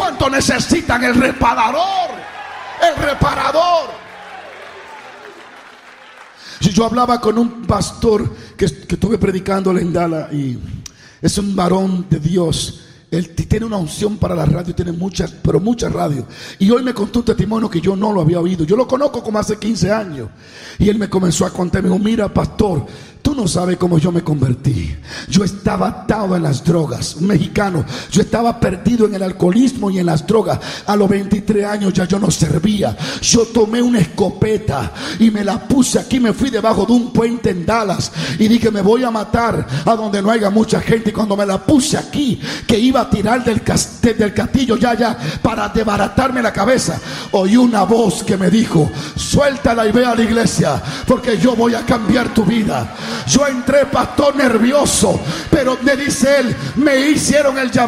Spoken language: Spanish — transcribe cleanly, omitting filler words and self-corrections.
¿Cuánto necesitan el reparador? El reparador. Yo hablaba con un pastor que estuve predicándole en Dallas, y es un varón de Dios. Él tiene una unción para la radio, tiene muchas, pero muchas radios. Y hoy me contó un testimonio que yo no lo había oído. Yo lo conozco como hace 15 años. Y él me comenzó a contar, me dijo: mira, pastor, tú no sabes cómo yo me convertí. Yo estaba atado en las drogas, un mexicano. Yo estaba perdido en el alcoholismo y en las drogas. A los 23 años ya yo no servía. Yo tomé una escopeta y me la puse aquí, me fui debajo de un puente en Dallas y dije: me voy a matar a donde no haya mucha gente. Y cuando me la puse aquí, que iba a tirar del castillo ya para desbaratarme la cabeza, oí una voz que me dijo: suéltala y ve a la iglesia, porque yo voy a cambiar tu vida. Yo entré, pastor, nervioso, pero me dice él: me hicieron el llamado